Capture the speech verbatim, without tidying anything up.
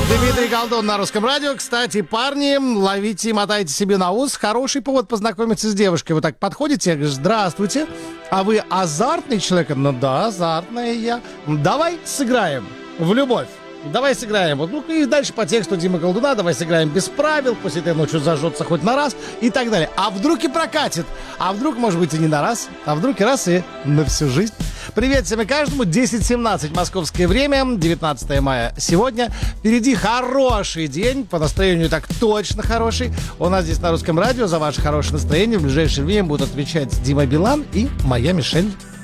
Дмитрий Голдун на Русском радио. Кстати, парни, ловите и мотайте себе на ус. Хороший повод познакомиться с девушкой. Вы так подходите, я говорю, здравствуйте. А вы азартный человек? Ну да, азартная я. Давай сыграем в любовь. Давай сыграем. Вот, ну и дальше по тексту Димы Голдуна. Давай сыграем без правил. Пусть этой ночью зажжется хоть на раз. И так далее. А вдруг и прокатит? А вдруг, может быть, и не на раз? А вдруг и раз и на всю жизнь? Привет всем и каждому. десять семнадцать московское время. девятнадцатое мая сегодня. Впереди хороший день. По настроению так точно хороший. У нас здесь на Русском радио за ваше хорошее настроение в ближайшее время будут отвечать Дима Билан и моя Мишель.